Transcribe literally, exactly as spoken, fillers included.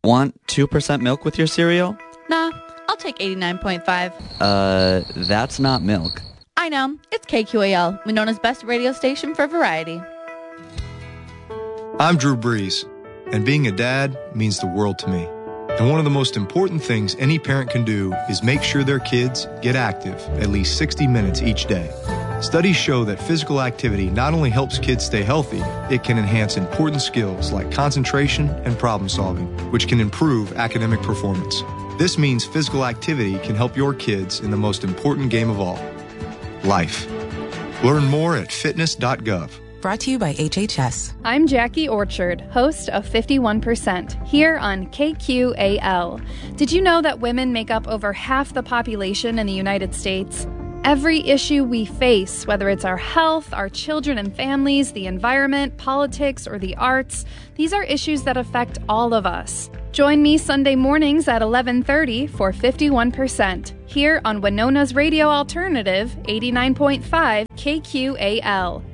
Want two percent milk with your cereal? Nah, I'll take eighty-nine point five. Uh, that's not milk. I know. It's K Q A L, Winona's best radio station for variety. I'm Drew Brees, and being a dad means the world to me. And one of the most important things any parent can do is make sure their kids get active at least sixty minutes each day. Studies show that physical activity not only helps kids stay healthy, it can enhance important skills like concentration and problem solving, which can improve academic performance. This means physical activity can help your kids in the most important game of all, life. Learn more at fitness dot gov. Brought to you by H H S. I'm Jackie Orchard, host of fifty-one percent, here on K Q A L. Did you know that women make up over half the population in the United States? Every issue we face, whether it's our health, our children and families, the environment, politics, or the arts, these are issues that affect all of us. Join me Sunday mornings at eleven thirty for fifty-one percent, here on Winona's Radio Alternative, eighty-nine point five K Q A L.